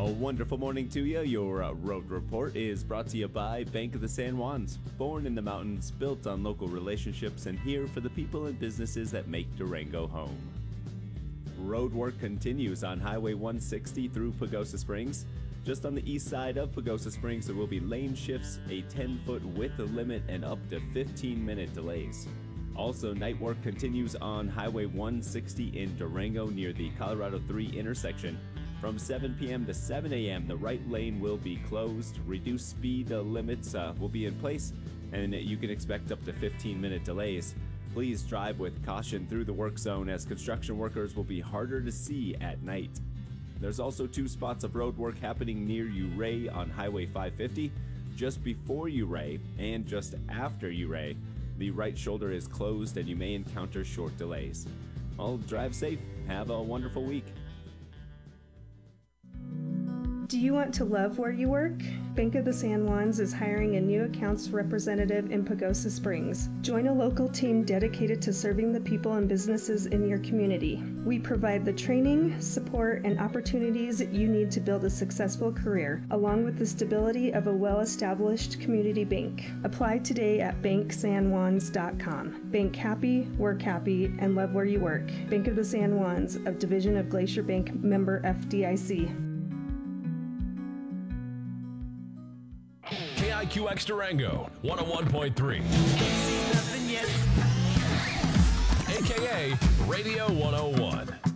wonderful morning to you. Your road report is brought to you by Bank of the San Juans. Born in the mountains, built on local relationships, and here for the people and businesses that make Durango home. Road work continues on Highway 160 through Pagosa Springs. Just on the east side of Pagosa Springs, there will be lane shifts, a 10-foot width limit, and up to 15-minute delays. Also, night work continues on Highway 160 in Durango near the Colorado 3 intersection. From 7 p.m. to 7 a.m., the right lane will be closed. Reduced speed limits will be in place, and you can expect up to 15-minute delays. Please drive with caution through the work zone as construction workers will be harder to see at night. There's also 2 spots of road work happening near Ouray on Highway 550. Just before Ouray and just after Ouray, the right shoulder is closed and you may encounter short delays. Well, drive safe. Have a wonderful week. Do you want to love where you work? Bank of the San Juans is hiring a new accounts representative in Pagosa Springs. Join a local team dedicated to serving the people and businesses in your community. We provide the training, support, and opportunities you need to build a successful career, along with the stability of a well-established community bank. Apply today at banksanjuans.com. Bank happy, work happy, and love where you work. Bank of the San Juans, a division of Glacier Bank, member FDIC. KIQX Durango, 101.3. AKA Radio 101.